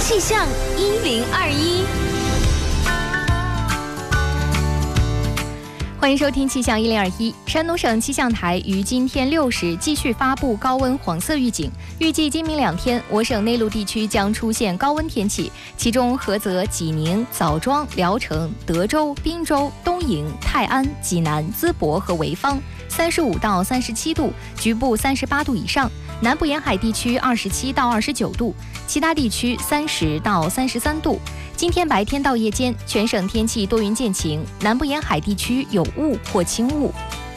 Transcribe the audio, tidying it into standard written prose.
气象1021，欢迎收听气象1021。山东省气象台于今天6时继续发布高温黄色预警，预计今明2天，我省内陆地区将出现高温天气，其中菏泽、济宁、枣庄、聊城、德州、滨州、东营、泰安、济南、淄博和潍坊35到37度，局部38度以上；南部沿海地区27到29度，其他地区30到33度。今天白天到夜间，全省天气多云见晴，南部沿海地区有雾或轻雾。